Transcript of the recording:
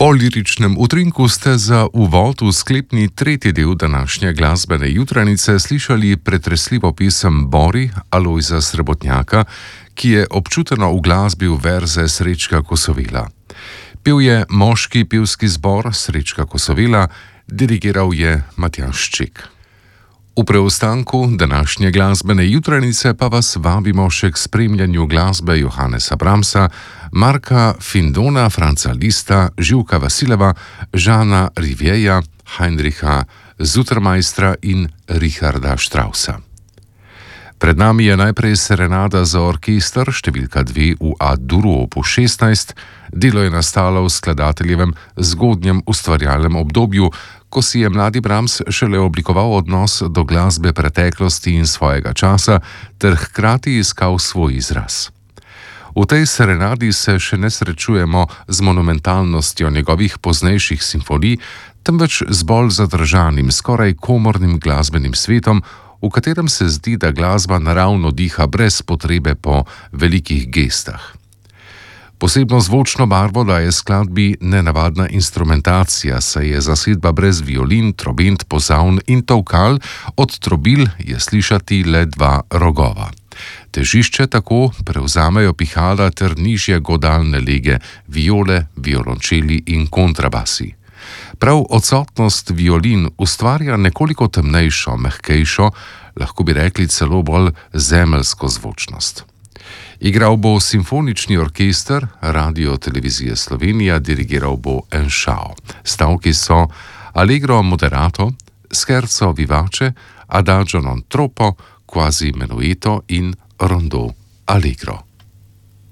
Po liričnem utrinku ste za uvod v sklepni tretji del današnje glasbene jutranice slišali pretresljivo pesem Bori Alojza Srebotnjaka, ki je občuteno uglasbil verze Srečka Kosovela. Pel je moški pevski zbor Srečka Kosovela, dirigiral je Matjaž Ček. V preostanku današnje glasbene jutranice pa vas vabimo še k spremljanju glasbe Johannesa Brahmsa, Marka Findona, Franca Lista, Živka Vasileva, Žana Rivieja, Heinricha Zutermeistra in Richarda Straussa. Pred nami je najprej serenada za orkester številka 2 v A-duru opus 16. Delo je nastalo v skladateljevem zgodnjem ustvarjalnem obdobju, ko si je mladi Brahms šele oblikoval odnos do glasbe preteklosti in svojega časa ter hkrati iskal svoj izraz. V tej serenadi se še ne srečujemo z monumentalnostjo njegovih poznejših simfonij, temveč z bolj zadržanim, skoraj komornim glasbenim svetom, v katerem se zdi, da glasba naravno diha brez potrebe po velikih gestah. Posebno zvočno barvo daje skladbi nenavadna instrumentacija, saj je zasedba brez violin, trobent, pozavn in tolkal, od trobil je slišati le 2 rogova. Težišče tako prevzamejo pihala ter nižje godalne lege, viole, violončeli in kontrabasi. Prav odsotnost violin ustvarja nekoliko temnejšo, mehkejšo, lahko bi rekli celo bolj zemeljsko zvočnost. Igral bo simfonični orkester Radio Televizije Slovenija, dirigiral bo Enšao. Stavki so Allegro moderato, Scherzo vivace, Adagio non troppo, quasi menueto in Rondo allegro.